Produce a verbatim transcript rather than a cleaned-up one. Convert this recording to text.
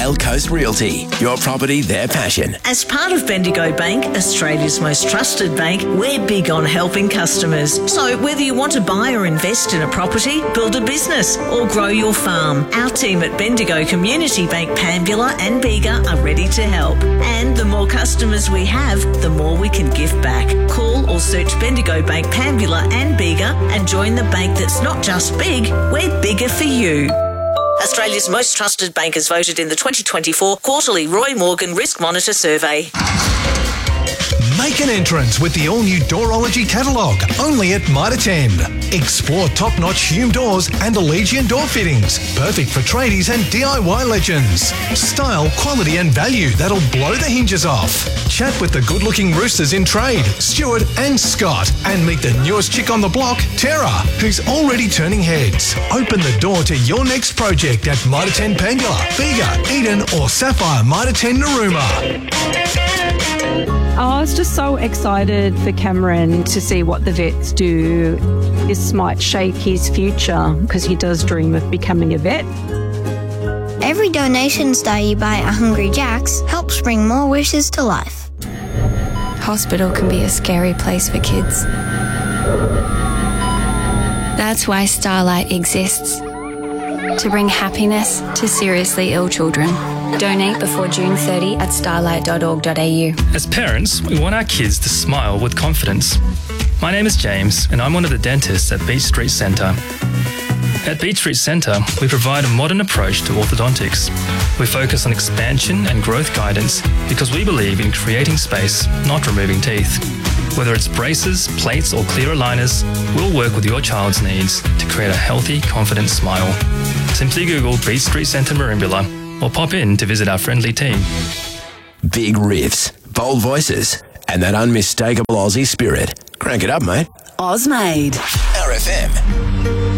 Wild Coast Realty. Your property, their passion. As part of Bendigo Bank, Australia's most trusted bank, we're big on helping customers. So whether you want to buy or invest in a property, build a business or grow your farm, our team at Bendigo Community Bank Pambula and Bega are ready to help. And the more customers we have, the more we can give back. Call or search Bendigo Bank Pambula and Bega and join the bank that's not just big, we're bigger for you. Australia's most trusted bank is voted in the twenty twenty-four quarterly Roy Morgan Risk Monitor Survey. Make an entrance with the all-new Doorology catalogue, only at Mitre ten. Explore top-notch Hume doors and Allegiant door fittings, perfect for tradies and D I Y legends. Style, quality and value that'll blow the hinges off. Chat with the good-looking roosters in trade, Stuart and Scott, and meet the newest chick on the block, Tara, who's already turning heads. Open the door to your next project at Mitre ten Pangula, Bega, Eden or Sapphire Mitre ten Narooma. I was just so excited for Cameron to see what the vets do. This might shape his future because he does dream of becoming a vet. Every donation star you buy at Hungry Jack's helps bring more wishes to life. Hospital can be a scary place for kids. That's why Starlight exists. To bring happiness to seriously ill children. Donate before June thirtieth at starlight dot org dot a u. As parents, we want our kids to smile with confidence. My name is James, and I'm one of the dentists at Beach Street Centre. At Beach Street Centre, we provide a modern approach to orthodontics. We focus on expansion and growth guidance because we believe in creating space, not removing teeth. Whether it's braces, plates, or clear aligners, we'll work with your child's needs to create a healthy, confident smile. Simply Google Beach Street Centre Merimbula or pop in to visit our friendly team. Big riffs, bold voices, and that unmistakable Aussie spirit. Crank it up, mate. Ozmade. R F M.